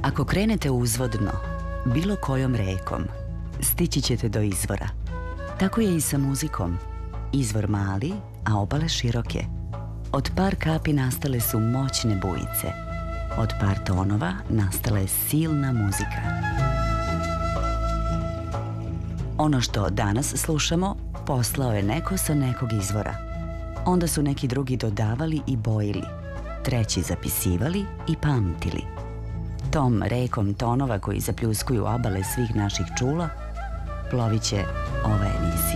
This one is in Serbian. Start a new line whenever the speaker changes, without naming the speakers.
Ako krenete uzvodno, bilo kojom rekom, stići ćete do izvora. Tako je i sa muzikom. Izvor mali, a obale široke. Od par kapi nastale su moćne bujice. Od par tonova nastala je silna muzika. Ono što danas slušamo, poslao je neko sa nekog izvora. Onda su neki drugi dodavali i bojili, treći zapisivali i pamtili. Tom rekom tonova koji zapljuskuju obale svih naših čula plovit će ova emisija.